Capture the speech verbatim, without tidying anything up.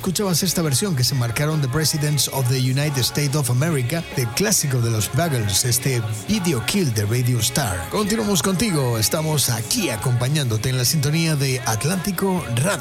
escuchabas esta versión que se marcaron The Presidents of the United States of America del clásico de los Buggles, este Video Kill de Radio Star. Continuamos contigo, estamos aquí acompañándote en la sintonía de Atlántico Radio.